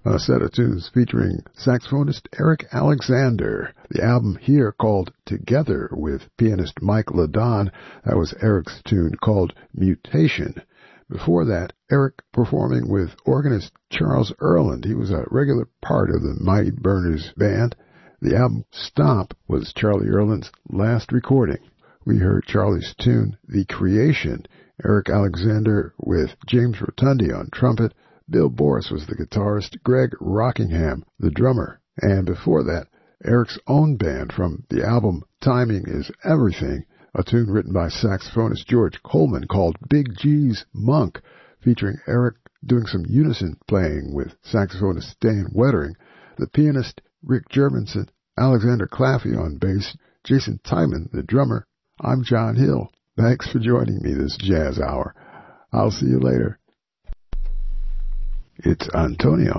a set of tunes featuring saxophonist Eric Alexander. The album here called Together with pianist Mike Ladon. That was Eric's tune called Mutation. Before that, Eric performing with organist Charles Earland. He was a regular part of the Mighty Burners band. The album Stomp was Charlie Earland's last recording. We heard Charlie's tune, The Creation. Eric Alexander with James Rotundi on trumpet. Bill Boris was the guitarist, Greg Rockingham, the drummer. And before that, Eric's own band from the album Timing is Everything, a tune written by saxophonist George Coleman called Big G's Monk, featuring Eric doing some unison playing with saxophonist Stan Wettering, the pianist Rick Germanson, Alexander Claffey on bass, Jason Tymon, the drummer. I'm John Hill. Thanks for joining me this jazz hour. I'll see you later. It's Antonio.